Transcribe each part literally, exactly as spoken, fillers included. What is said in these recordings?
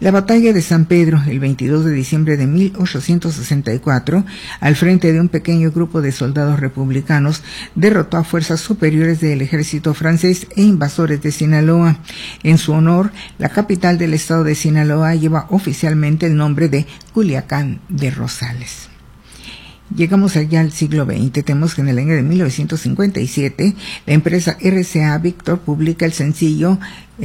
La batalla de San Pedro, el veintidós de diciembre de mil ochocientos sesenta y cuatro, al frente de un pequeño grupo de soldados republicanos, derrotó a fuerzas superiores del ejército francés e invasores de Sinaloa. En su honor, la capital del estado de Sinaloa lleva oficialmente el nombre de Culiacán de Rosales. Llegamos allá al siglo veinte. Tenemos que en el año de mil novecientos cincuenta y siete, la empresa R C A Victor publica el sencillo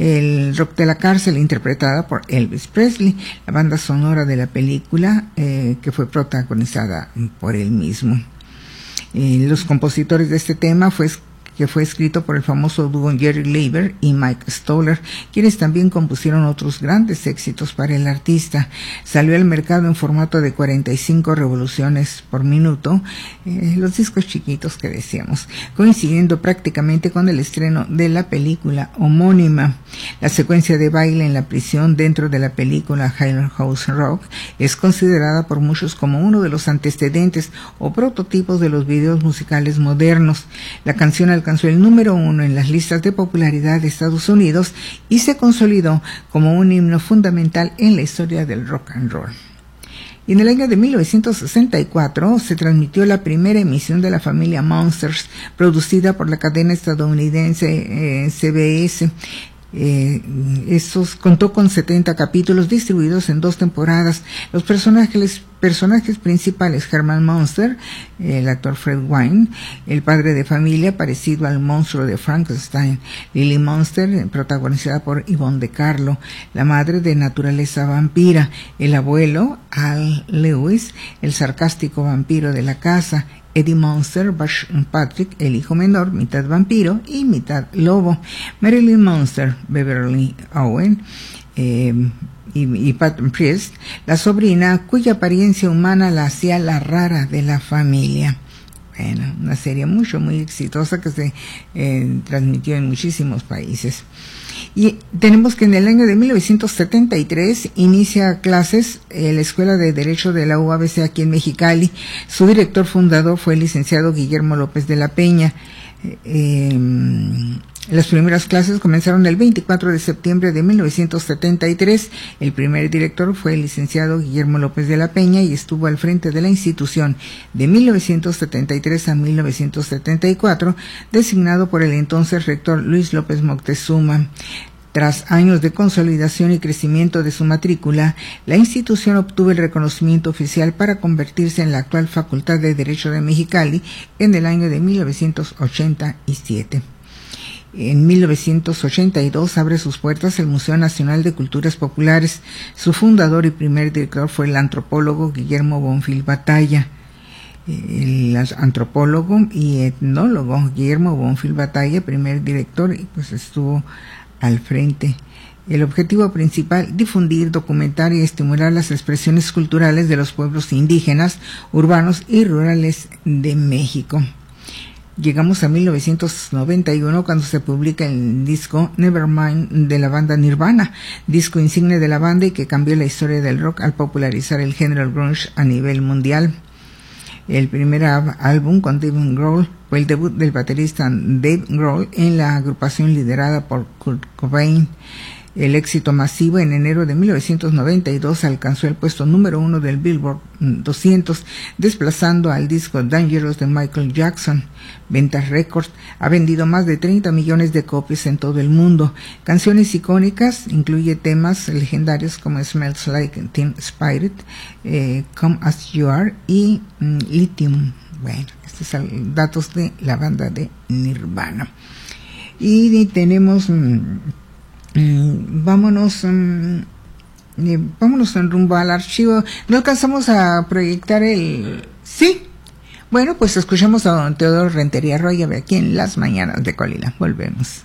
El Rock de la Cárcel, interpretada por Elvis Presley, la banda sonora de la película eh, que fue protagonizada por él mismo. Eh, los compositores de este tema fue que fue escrito por el famoso dúo Jerry Leiber y Mike Stoller, quienes también compusieron otros grandes éxitos para el artista. Salió al mercado en formato de cuarenta y cinco revoluciones por minuto, eh, los discos chiquitos que decíamos, coincidiendo prácticamente con el estreno de la película homónima. La secuencia de baile en la prisión dentro de la película Jailhouse Rock es considerada por muchos como uno de los antecedentes o prototipos de los videos musicales modernos. La canción alcanzó el número uno en las listas de popularidad de Estados Unidos y se consolidó como un himno fundamental en la historia del rock and roll. Y en el año de mil novecientos sesenta y cuatro se transmitió la primera emisión de la familia Monsters, producida por la cadena estadounidense eh, C B S. Eh, estos contó con setenta capítulos distribuidos en dos temporadas. Los personajes personajes principales: Herman Munster, el actor Fred Wine, el padre de familia parecido al monstruo de Frankenstein; Lily Munster, protagonizada por Yvonne De Carlo, la madre de naturaleza vampira; el abuelo, Al Lewis, el sarcástico vampiro de la casa; Eddie Munster, Bush Patrick, el hijo menor, mitad vampiro y mitad lobo; Marilyn Munster, Beverly Owen, eh, y, y Pat Priest, la sobrina cuya apariencia humana la hacía la rara de la familia. Bueno, una serie mucho, muy exitosa que se eh, transmitió en muchísimos países. Y tenemos que en el año de mil novecientos setenta y tres inicia clases eh, la Escuela de Derecho de la U A B C aquí en Mexicali. Su director fundador fue el licenciado Guillermo López de la Peña. Eh, eh, las primeras clases comenzaron el veinticuatro de septiembre de mil novecientos setenta y tres. El primer director fue el licenciado Guillermo López de la Peña y estuvo al frente de la institución de mil novecientos setenta y tres a mil novecientos setenta y cuatro, designado por el entonces rector Luis López Moctezuma. Tras años de consolidación y crecimiento de su matrícula, la institución obtuvo el reconocimiento oficial para convertirse en la actual Facultad de Derecho de Mexicali en el año de mil novecientos ochenta y siete. En mil novecientos ochenta y dos abre sus puertas el Museo Nacional de Culturas Populares. Su fundador y primer director fue el antropólogo Guillermo Bonfil Batalla. El antropólogo y etnólogo Guillermo Bonfil Batalla, primer director, y pues estuvo al frente. El objetivo principal: difundir, documentar y estimular las expresiones culturales de los pueblos indígenas, urbanos y rurales de México. Llegamos a mil novecientos noventa y uno cuando se publica el disco Nevermind de la banda Nirvana, disco insigne de la banda y que cambió la historia del rock al popularizar el género grunge a nivel mundial. El primer álbum con Dave Grohl fue el debut del baterista Dave Grohl en la agrupación liderada por Kurt Cobain. El éxito masivo en enero de mil novecientos noventa y dos alcanzó el puesto número uno del Billboard doscientos, desplazando al disco Dangerous de Michael Jackson. Ventas récord, ha vendido más de treinta millones de copias en todo el mundo. Canciones icónicas, incluye temas legendarios como Smells Like Teen Spirit, eh, Come As You Are y mm, Lithium. Bueno, estos son datos de la banda de Nirvana. Y tenemos... Mm, Mm, vámonos mm, eh, vámonos en rumbo al archivo. No alcanzamos a proyectar el... Sí, bueno, pues escuchamos a don Teodoro Rentería Roya aquí en Las Mañanas de Colina. Volvemos.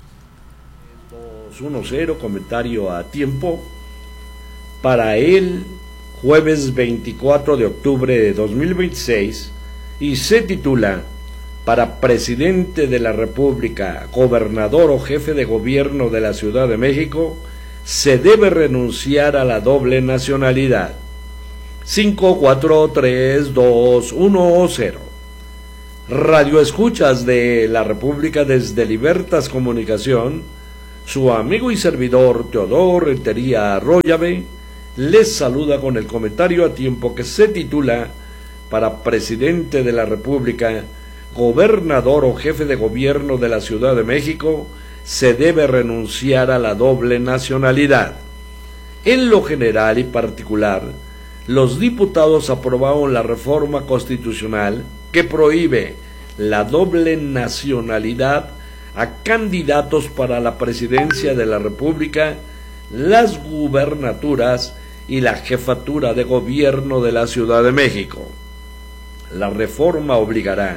dos uno cero, comentario a tiempo para el jueves veinticuatro de octubre de dos mil veintiséis, y se titula: para presidente de la República, gobernador o jefe de gobierno de la Ciudad de México, se debe renunciar a la doble nacionalidad. cinco cuatro tres dos uno cero. Radio escuchas de la República desde Libertas Comunicación, su amigo y servidor Teodoro Rentería Arroyave les saluda con el comentario a tiempo que se titula: para presidente de la República, gobernador o jefe de gobierno de la Ciudad de México, se debe renunciar a la doble nacionalidad. En lo general y particular, los diputados aprobaron la reforma constitucional que prohíbe la doble nacionalidad a candidatos para la presidencia de la República, las gubernaturas y la jefatura de gobierno de la Ciudad de México. La reforma obligará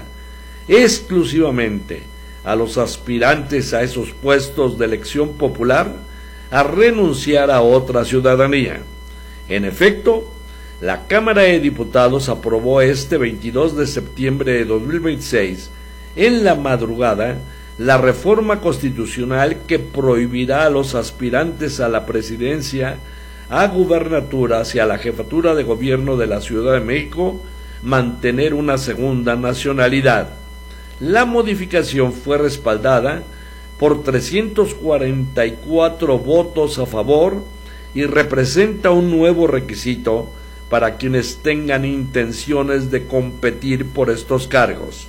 exclusivamente a los aspirantes a esos puestos de elección popular a renunciar a otra ciudadanía. En efecto, la Cámara de Diputados aprobó este veintidós de septiembre de dos mil veintiséis, en la madrugada, la reforma constitucional que prohibirá a los aspirantes a la presidencia, a gubernaturas y a la jefatura de gobierno de la Ciudad de México mantener una segunda nacionalidad. La modificación fue respaldada por trescientos cuarenta y cuatro votos a favor y representa un nuevo requisito para quienes tengan intenciones de competir por estos cargos.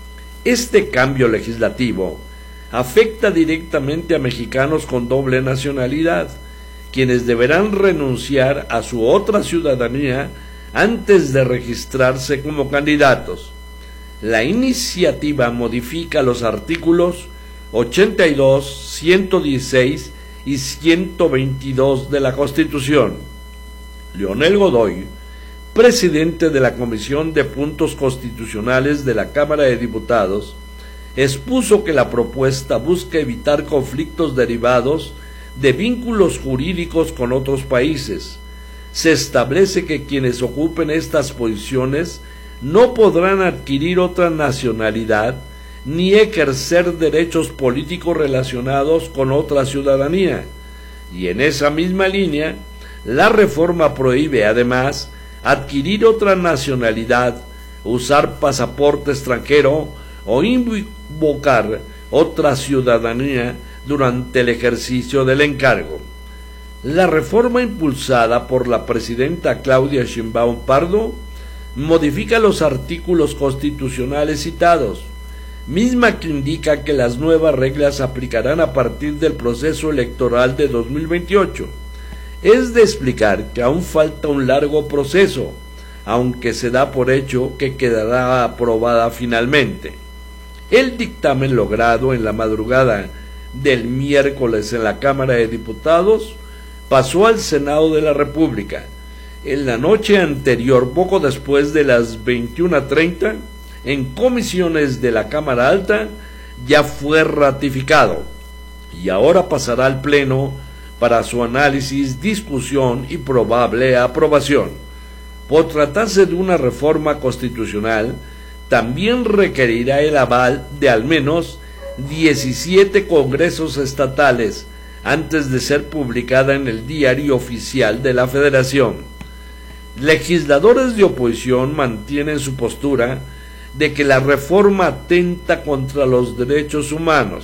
Este cambio legislativo afecta directamente a mexicanos con doble nacionalidad, quienes deberán renunciar a su otra ciudadanía antes de registrarse como candidatos. La iniciativa modifica los artículos ochenta y dos, ciento dieciséis y ciento veintidós de la Constitución. Leonel Godoy, presidente de la Comisión de Puntos Constitucionales de la Cámara de Diputados, expuso que la propuesta busca evitar conflictos derivados de vínculos jurídicos con otros países. Se establece que quienes ocupen estas posiciones no podrán adquirir otra nacionalidad ni ejercer derechos políticos relacionados con otra ciudadanía. Y en esa misma línea, la reforma prohíbe además adquirir otra nacionalidad, usar pasaporte extranjero o invocar otra ciudadanía durante el ejercicio del encargo. La reforma impulsada por la presidenta Claudia Sheinbaum Pardo modifica los artículos constitucionales citados, misma que indica que las nuevas reglas se aplicarán a partir del proceso electoral de dos mil veintiocho. Es de explicar que aún falta un largo proceso, aunque se da por hecho que quedará aprobada finalmente. El dictamen logrado en la madrugada del miércoles en la Cámara de Diputados pasó al Senado de la República. En la noche anterior, poco después de las veintiuna treinta, en comisiones de la Cámara Alta, ya fue ratificado y ahora pasará al Pleno para su análisis, discusión y probable aprobación. Por tratarse de una reforma constitucional, también requerirá el aval de al menos diecisiete congresos estatales antes de ser publicada en el Diario Oficial de la Federación. Legisladores de oposición mantienen su postura de que la reforma atenta contra los derechos humanos.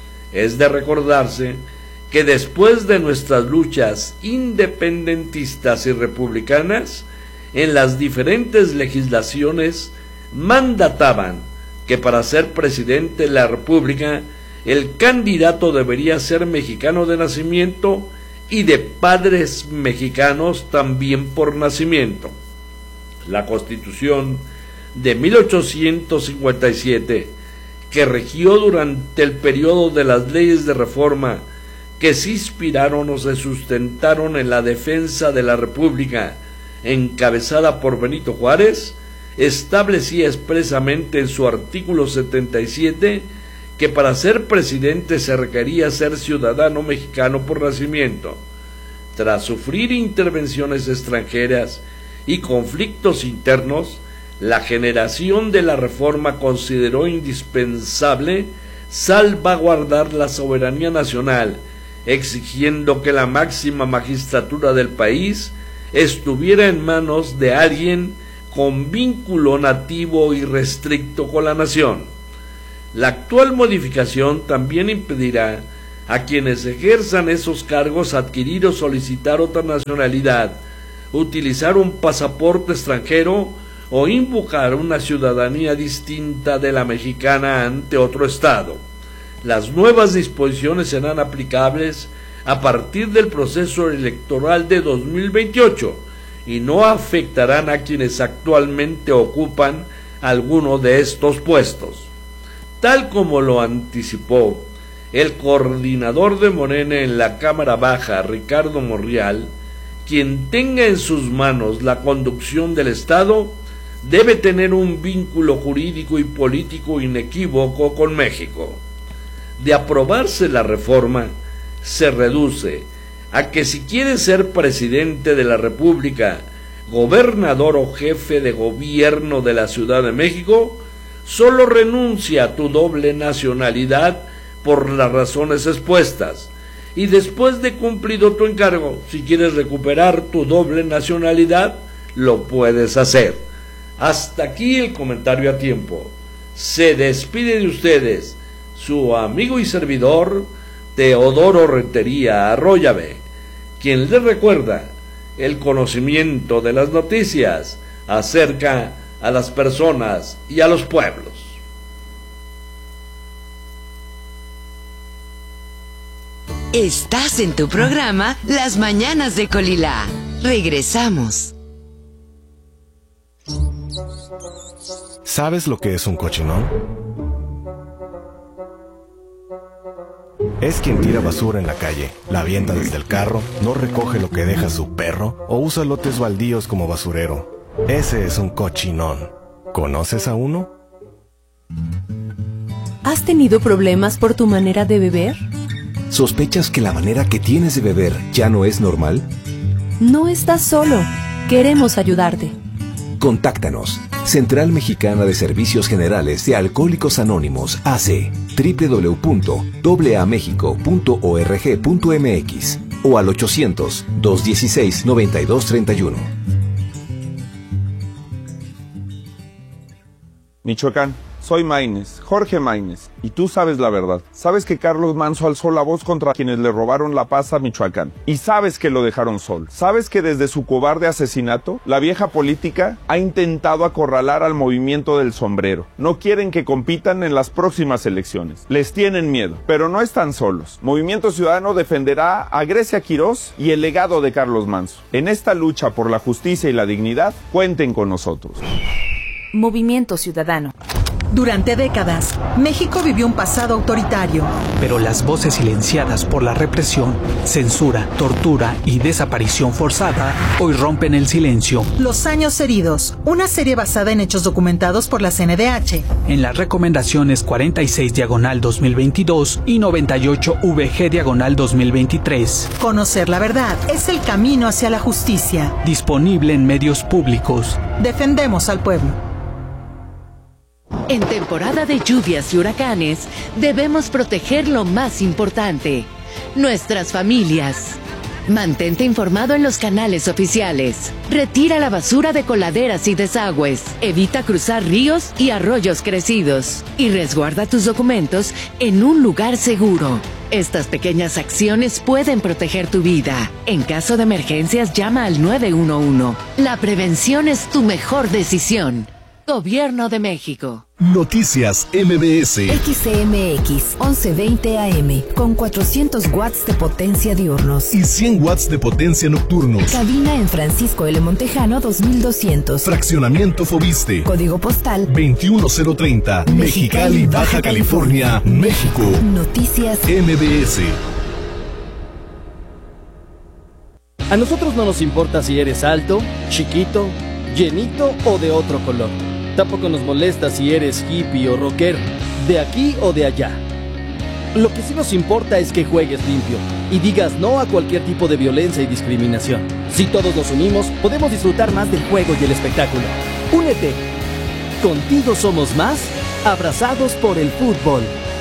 Es de recordarse que después de nuestras luchas independentistas y republicanas, en las diferentes legislaciones mandataban que para ser presidente de la República, el candidato debería ser mexicano de nacimiento y de padres mexicanos también por nacimiento. La Constitución de mil ochocientos cincuenta y siete, que regió durante el periodo de las leyes de reforma que se inspiraron o se sustentaron en la defensa de la República, encabezada por Benito Juárez, establecía expresamente en su artículo setenta y siete que para ser presidente se requería ser ciudadano mexicano por nacimiento. Tras sufrir intervenciones extranjeras y conflictos internos, la generación de la reforma consideró indispensable salvaguardar la soberanía nacional, exigiendo que la máxima magistratura del país estuviera en manos de alguien con vínculo nativo y restricto con la nación. La actual modificación también impedirá a quienes ejerzan esos cargos adquirir o solicitar otra nacionalidad, utilizar un pasaporte extranjero o invocar una ciudadanía distinta de la mexicana ante otro estado. Las nuevas disposiciones serán aplicables a partir del proceso electoral de dos mil veintiocho y no afectarán a quienes actualmente ocupan alguno de estos puestos. Tal como lo anticipó el coordinador de Morena en la Cámara Baja, Ricardo Monreal, quien tenga en sus manos la conducción del Estado debe tener un vínculo jurídico y político inequívoco con México. De aprobarse la reforma, se reduce a que si quieres ser presidente de la República, gobernador o jefe de gobierno de la Ciudad de México, solo renuncia a tu doble nacionalidad por las razones expuestas, y después de cumplido tu encargo, si quieres recuperar tu doble nacionalidad, lo puedes hacer. Hasta aquí el comentario a tiempo. Se despide de ustedes su amigo y servidor Teodoro Rentería Arroyave, quien les recuerda: el conocimiento de las noticias acerca a las personas y a los pueblos. Estás en tu programa Las Mañanas de Colilá. Regresamos. ¿Sabes lo que es un cochinón? Es quien tira basura en la calle, la avienta desde el carro, no recoge lo que deja su perro o usa lotes baldíos como basurero. Ese es un cochinón. ¿Conoces a uno? ¿Has tenido problemas por tu manera de beber? ¿Sospechas que la manera que tienes de beber ya no es normal? No estás solo. Queremos ayudarte. Contáctanos. Central Mexicana de Servicios Generales de Alcohólicos Anónimos, A C, doble u doble u doble u punto a a mexico punto org punto m x o al ochocientos, dos dieciséis, noventa y dos treinta y uno. Michoacán, soy Maínez, Jorge Maínez, y tú sabes la verdad. Sabes que Carlos Manso alzó la voz contra quienes le robaron la paz a Michoacán. Y sabes que lo dejaron sol. Sabes que desde su cobarde asesinato, la vieja política ha intentado acorralar al movimiento del sombrero. No quieren que compitan en las próximas elecciones. Les tienen miedo, pero no están solos. Movimiento Ciudadano defenderá a Grecia Quirós y el legado de Carlos Manso. En esta lucha por la justicia y la dignidad, cuenten con nosotros. Movimiento Ciudadano. Durante décadas, México vivió un pasado autoritario. Pero las voces silenciadas por la represión, censura, tortura y desaparición forzada hoy rompen el silencio. Los años heridos, una serie basada en hechos documentados por la C N D H. En las recomendaciones cuarenta y seis diagonal dos mil veintidós y noventa y ocho V G diagonal dos mil veintitrés. Conocer la verdad es el camino hacia la justicia. Disponible en medios públicos. Defendemos al pueblo. En temporada de lluvias y huracanes, debemos proteger lo más importante: nuestras familias. Mantente informado en los canales oficiales. Retira la basura de coladeras y desagües. Evita cruzar ríos y arroyos crecidos. Y resguarda tus documentos en un lugar seguro. Estas pequeñas acciones pueden proteger tu vida. En caso de emergencias, llama al nueve uno uno. La prevención es tu mejor decisión. Gobierno de México. Noticias M B S. X C M X once veinte A M con cuatrocientos watts de potencia diurnos y cien watts de potencia nocturnos. Cabina en Francisco L. Montejano dos mil doscientos. Fraccionamiento Fobiste. Código postal veintiuno cero treinta. Mexicali, Baja California, México. Noticias M B S. A nosotros no nos importa si eres alto, chiquito, llenito o de otro color. Tampoco nos molesta si eres hippie o rockero, de aquí o de allá. Lo que sí nos importa es que juegues limpio y digas no a cualquier tipo de violencia y discriminación. Si todos nos unimos, podemos disfrutar más del juego y el espectáculo. Únete. Contigo somos más, abrazados por el fútbol.